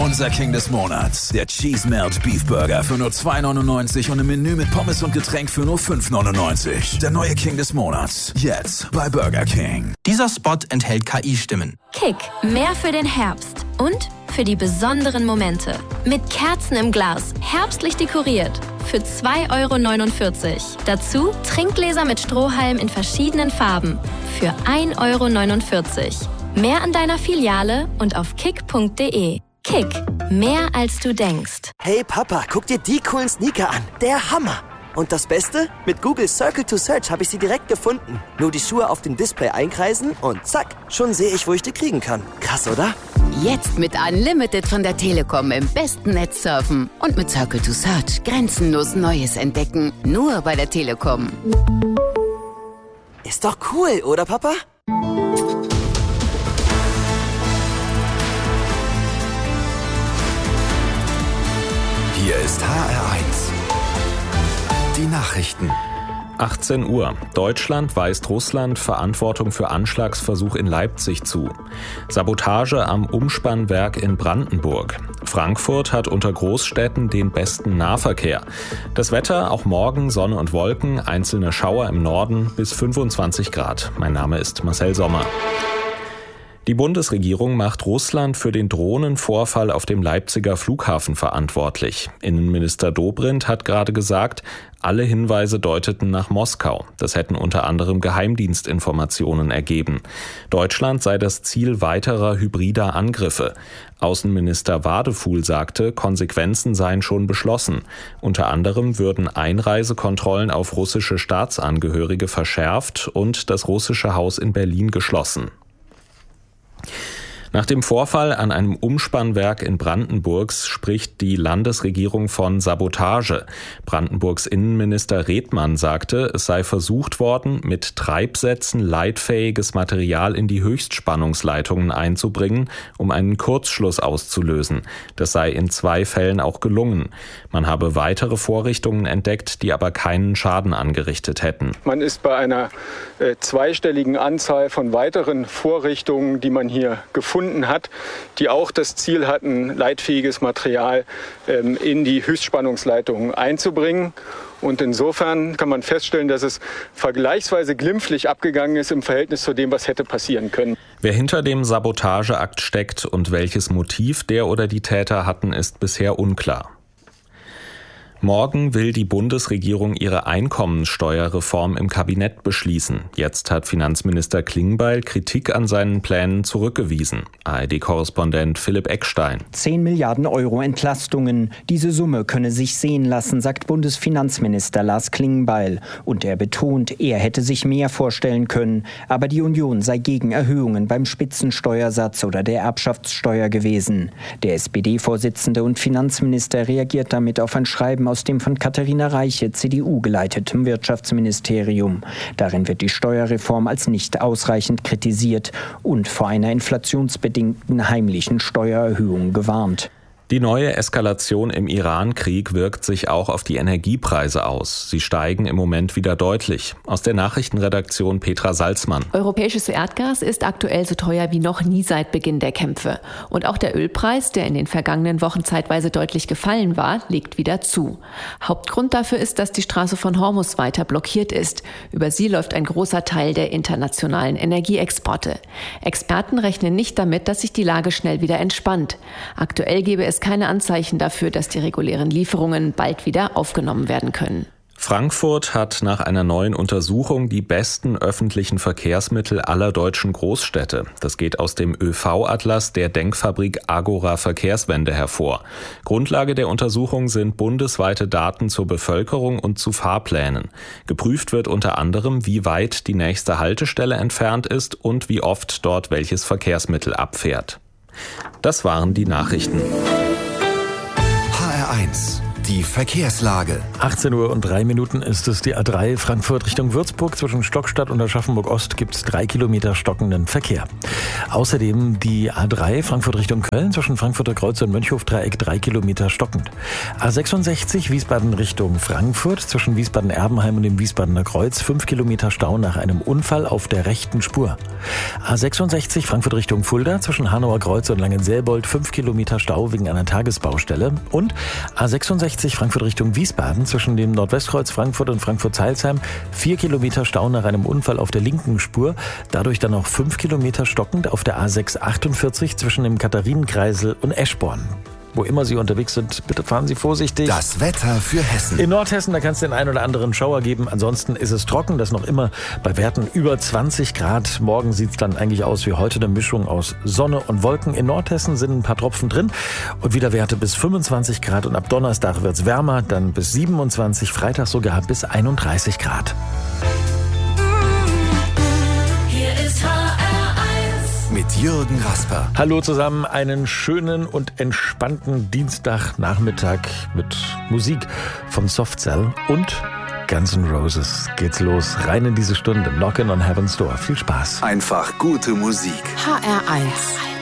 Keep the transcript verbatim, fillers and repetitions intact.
Unser King des Monats, der Cheese Melt Beef Burger für nur zwei neunundneunzig und im Menü mit Pommes und Getränk für nur fünf neunundneunzig. Der neue King des Monats, jetzt bei Burger King. Dieser Spot enthält K I-Stimmen. Kick, mehr für den Herbst und für die besonderen Momente. Mit Kerzen im Glas, herbstlich dekoriert. Für zwei Euro neunundvierzig. Dazu Trinkgläser mit Strohhalm in verschiedenen Farben. Für ein Euro neunundvierzig. Mehr an deiner Filiale und auf kick punkt de. Kick, mehr als du denkst. Hey Papa, guck dir die coolen Sneaker an. Der Hammer. Und das Beste? Mit Google Circle to Search habe ich sie direkt gefunden. Nur die Schuhe auf dem Display einkreisen und zack, schon sehe ich, wo ich die kriegen kann. Krass, oder? Jetzt mit Unlimited von der Telekom im besten Netz surfen. Und mit Circle to Search grenzenlos Neues entdecken. Nur bei der Telekom. Ist doch cool, oder Papa? Hier ist H R eins. Die Nachrichten. achtzehn Uhr. Deutschland weist Russland Verantwortung für Anschlagsversuch in Leipzig zu. Sabotage am Umspannwerk in Brandenburg. Frankfurt hat unter Großstädten den besten Nahverkehr. Das Wetter, auch morgen Sonne und Wolken, einzelne Schauer im Norden bis fünfundzwanzig Grad. Mein Name ist Marcel Sommer. Die Bundesregierung macht Russland für den Drohnenvorfall auf dem Leipziger Flughafen verantwortlich. Innenminister Dobrindt hat gerade gesagt, alle Hinweise deuteten nach Moskau. Das hätten unter anderem Geheimdienstinformationen ergeben. Deutschland sei das Ziel weiterer hybrider Angriffe. Außenminister Wadefuhl sagte, Konsequenzen seien schon beschlossen. Unter anderem würden Einreisekontrollen auf russische Staatsangehörige verschärft und das russische Haus in Berlin geschlossen. Nach dem Vorfall an einem Umspannwerk in Brandenburg spricht die Landesregierung von Sabotage. Brandenburgs Innenminister Redmann sagte, es sei versucht worden, mit Treibsätzen leitfähiges Material in die Höchstspannungsleitungen einzubringen, um einen Kurzschluss auszulösen. Das sei in zwei Fällen auch gelungen. Man habe weitere Vorrichtungen entdeckt, die aber keinen Schaden angerichtet hätten. Man ist bei einer äh, zweistelligen Anzahl von weiteren Vorrichtungen, die man hier gefunden hat, die auch das Ziel hatten, leitfähiges Material ähm, in die Höchstspannungsleitungen einzubringen. Und insofern kann man feststellen, dass es vergleichsweise glimpflich abgegangen ist im Verhältnis zu dem, was hätte passieren können. Wer hinter dem Sabotageakt steckt und welches Motiv der oder die Täter hatten, ist bisher unklar. Morgen will die Bundesregierung ihre Einkommensteuerreform im Kabinett beschließen. Jetzt hat Finanzminister Klingbeil Kritik an seinen Plänen zurückgewiesen. A R D-Korrespondent Philipp Eckstein. zehn Milliarden Euro Entlastungen. Diese Summe könne sich sehen lassen, sagt Bundesfinanzminister Lars Klingbeil. Und er betont, er hätte sich mehr vorstellen können. Aber die Union sei gegen Erhöhungen beim Spitzensteuersatz oder der Erbschaftssteuer gewesen. Der S P D-Vorsitzende und Finanzminister reagiert damit auf ein Schreiben aus dem von Katharina Reiche, C D U geleiteten Wirtschaftsministerium. Darin wird die Steuerreform als nicht ausreichend kritisiert und vor einer inflationsbedingten heimlichen Steuererhöhung gewarnt. Die neue Eskalation im Iran-Krieg wirkt sich auch auf die Energiepreise aus. Sie steigen im Moment wieder deutlich. Aus der Nachrichtenredaktion Petra Salzmann. Europäisches Erdgas ist aktuell so teuer wie noch nie seit Beginn der Kämpfe. Und auch der Ölpreis, der in den vergangenen Wochen zeitweise deutlich gefallen war, legt wieder zu. Hauptgrund dafür ist, dass die Straße von Hormuz weiter blockiert ist. Über sie läuft ein großer Teil der internationalen Energieexporte. Experten rechnen nicht damit, dass sich die Lage schnell wieder entspannt. Aktuell gebe es keine Anzeichen dafür, dass die regulären Lieferungen bald wieder aufgenommen werden können. Frankfurt hat nach einer neuen Untersuchung die besten öffentlichen Verkehrsmittel aller deutschen Großstädte. Das geht aus dem ÖV-Atlas der Denkfabrik Agora Verkehrswende hervor. Grundlage der Untersuchung sind bundesweite Daten zur Bevölkerung und zu Fahrplänen. Geprüft wird unter anderem, wie weit die nächste Haltestelle entfernt ist und wie oft dort welches Verkehrsmittel abfährt. Das waren die Nachrichten. H R eins. Die Verkehrslage. achtzehn Uhr und drei Minuten ist es, die A drei Frankfurt Richtung Würzburg. Zwischen Stockstadt und Aschaffenburg-Ost gibt es drei Kilometer stockenden Verkehr. Außerdem die A drei Frankfurt Richtung Köln zwischen Frankfurter Kreuz und Mönchhofdreieck drei Kilometer stockend. A sechsundsechzig Wiesbaden Richtung Frankfurt zwischen Wiesbaden-Erbenheim und dem Wiesbadener Kreuz fünf Kilometer Stau nach einem Unfall auf der rechten Spur. A sechsundsechzig Frankfurt Richtung Fulda zwischen Hanauer Kreuz und Langenselbold fünf Kilometer Stau wegen einer Tagesbaustelle. Und A sechsundsechzig Frankfurt Richtung Wiesbaden zwischen dem Nordwestkreuz Frankfurt und Frankfurt-Zeilsheim vier Kilometer Stau nach einem Unfall auf der linken Spur. Dadurch dann noch fünf Kilometer stockend auf der A sechs achtundvierzig zwischen dem Katharinenkreisel und Eschborn. Wo immer Sie unterwegs sind, bitte fahren Sie vorsichtig. Das Wetter für Hessen. In Nordhessen, da kann es den einen oder anderen Schauer geben. Ansonsten ist es trocken, das noch immer bei Werten über zwanzig Grad. Morgen sieht es dann eigentlich aus wie heute, eine Mischung aus Sonne und Wolken. In Nordhessen sind ein paar Tropfen drin und wieder Werte bis fünfundzwanzig Grad. Und ab Donnerstag wird es wärmer, dann bis siebenundzwanzig, Freitag sogar bis einunddreißig Grad. Mit Jürgen Rasper. Hallo zusammen, einen schönen und entspannten Dienstagnachmittag mit Musik von Soft Cell und Guns N' Roses. Geht's los, rein in diese Stunde. Knockin' on Heaven's Door. Viel Spaß. Einfach gute Musik. H R eins.